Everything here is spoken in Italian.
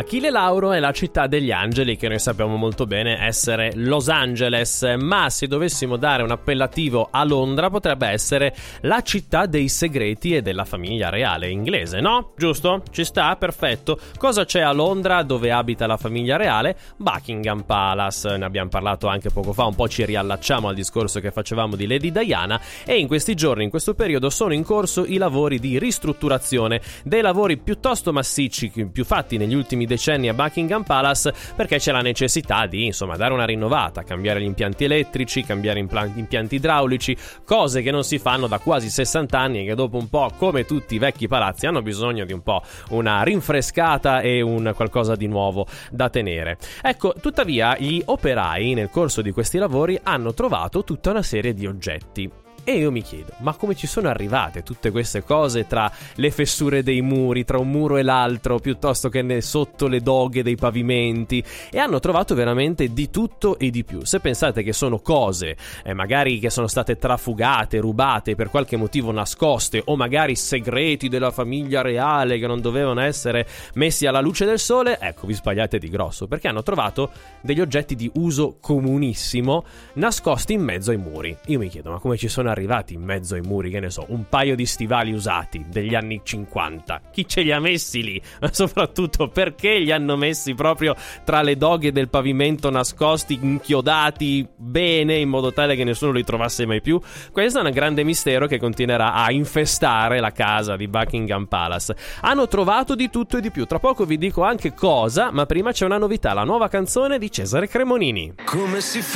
Achille Lauro è la città degli angeli, che noi sappiamo molto bene essere Los Angeles, ma se dovessimo dare un appellativo a Londra potrebbe essere la città dei segreti e della famiglia reale inglese, no? Giusto? Ci sta? Perfetto. Cosa c'è a Londra dove abita la famiglia reale? Buckingham Palace, ne abbiamo parlato anche poco fa, un po' ci riallacciamo al discorso che facevamo di Lady Diana, e in questi giorni, in questo periodo, sono in corso i lavori di ristrutturazione, dei lavori piuttosto massicci più fatti negli ultimi decenni a Buckingham Palace, perché c'è la necessità di, insomma, dare una rinnovata, cambiare gli impianti elettrici, cambiare impianti idraulici, cose che non si fanno da quasi 60 anni e che dopo un po', come tutti i vecchi palazzi, hanno bisogno di un po' una rinfrescata e un qualcosa di nuovo da tenere. Ecco, tuttavia gli operai nel corso di questi lavori hanno trovato tutta una serie di oggetti. E io mi chiedo, ma come ci sono arrivate tutte queste cose tra le fessure dei muri, tra un muro e l'altro, piuttosto che sotto le doghe dei pavimenti? E hanno trovato veramente di tutto e di più. Se pensate che sono cose, magari che sono state trafugate, rubate, per qualche motivo nascoste, o magari segreti della famiglia reale che non dovevano essere messi alla luce del sole, ecco, vi sbagliate di grosso, perché hanno trovato degli oggetti di uso comunissimo nascosti in mezzo ai muri. Io mi chiedo, ma come ci sono arrivati in mezzo ai muri, che ne so, un paio di stivali usati degli anni 50? Chi ce li ha messi lì? Ma soprattutto, perché li hanno messi proprio tra le doghe del pavimento, nascosti, inchiodati bene, in modo tale che nessuno li trovasse mai più? Questo è un grande mistero che continuerà a infestare la casa di Buckingham Palace. Hanno trovato di tutto e di più. Tra poco vi dico anche cosa, ma prima c'è una novità, la nuova canzone di Cesare Cremonini. Come si fa